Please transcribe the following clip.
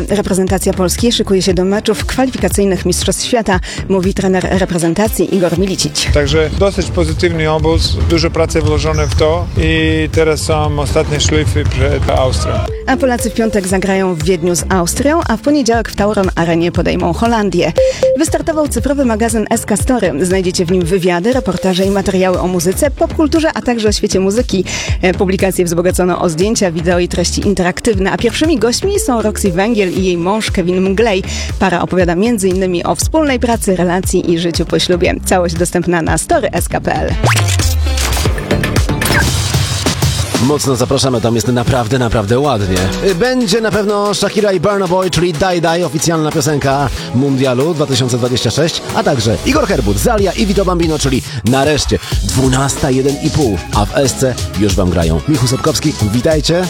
Reprezentacja Polski szykuje się do meczów kwalifikacyjnych Mistrzostw Świata, mówi trener reprezentacji Igor Milicic. Także dosyć pozytywny obóz, dużo pracy włożone w to i teraz są ostatnie szlify przed Austrią. A Polacy w piątek zagrają w Wiedniu z Austrią, a w poniedziałek w Tauron Arenie podejmą Holandię. Wystartował cyfrowy magazyn SK Story. Znajdziecie w nim wywiady, reportaże i materiały o muzyce, popkulturze, a także o świecie muzyki. Publikacje wzbogacono o zdjęcia, wideo i treści interaktywne, a pierwszymi gośćmi są Roxy Węgiel i jej mąż Kevin Mglej. Para opowiada m.in. o wspólnej pracy, relacji i życiu po ślubie. Całość dostępna na storysk.pl. Mocno zapraszamy, tam jest naprawdę ładnie. Będzie na pewno Shakira i Burna Boy, czyli Die Die, oficjalna piosenka Mundialu 2026, a także Igor Herbut, Zalia i Vito Bambino, czyli nareszcie 12:01:30, a w SC już wam grają. Michał Sapkowski, witajcie.